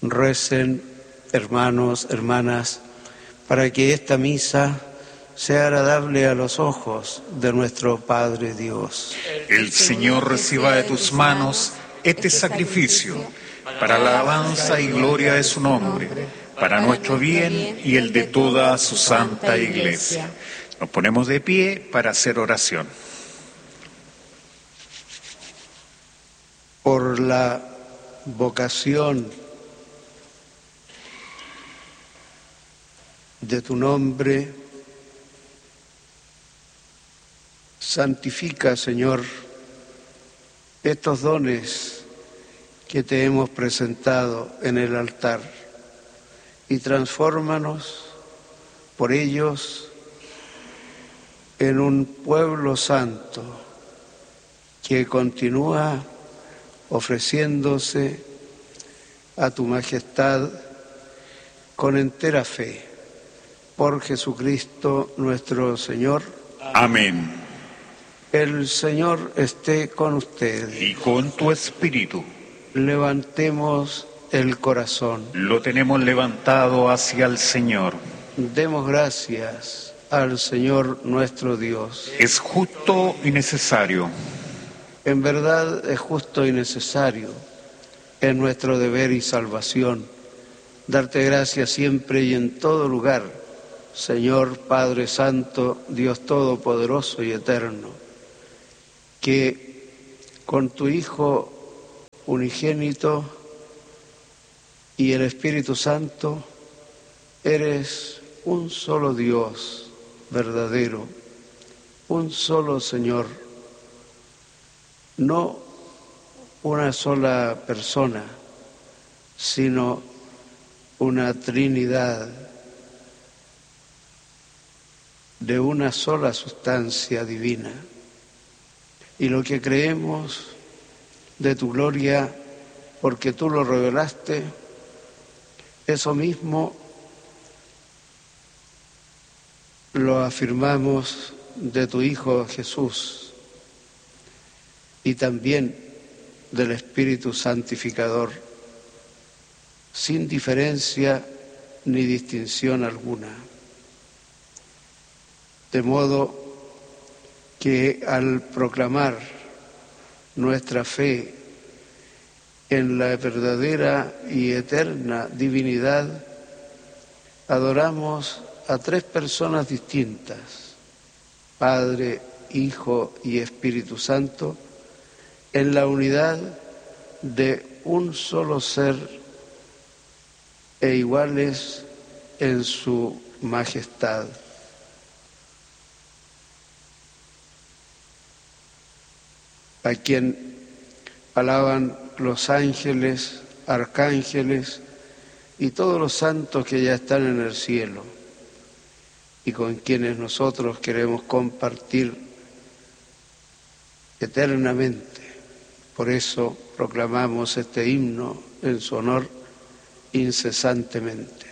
Recen, hermanos, hermanas, para que esta misa sea agradable a los ojos de nuestro Padre Dios. El Señor reciba de tus manos este sacrificio para la alabanza y gloria de su nombre, para nuestro bien y el de toda su santa Iglesia. Nos ponemos de pie para hacer oración. Por la vocación de tu nombre, santifica, Señor, estos dones que te hemos presentado en el altar y transfórmanos por ellos en un pueblo santo que continúa ofreciéndose a tu majestad con entera fe. Por Jesucristo nuestro Señor. Amén. El Señor esté con ustedes. Y con tu espíritu. Levantemos el corazón. Lo tenemos levantado hacia el Señor. Demos gracias al Señor nuestro Dios. Es justo y necesario. En verdad es justo y necesario, es nuestro deber y salvación, darte gracias siempre y en todo lugar, Señor Padre Santo, Dios Todopoderoso y Eterno, que con tu Hijo unigénito y el Espíritu Santo eres un solo Dios verdadero, un solo Señor, no una sola persona, sino una Trinidad de una sola sustancia divina. Y lo que creemos de tu gloria, porque tú lo revelaste, eso mismo lo afirmamos de tu Hijo Jesús y también del Espíritu Santificador, sin diferencia ni distinción alguna. De modo que al proclamar nuestra fe en la verdadera y eterna divinidad, adoramos a tres personas distintas, Padre, Hijo y Espíritu Santo, en la unidad de un solo ser e iguales en su majestad. A quien alaban los ángeles, arcángeles y todos los santos que ya están en el cielo y con quienes nosotros queremos compartir eternamente. Por eso proclamamos este himno en su honor incesantemente.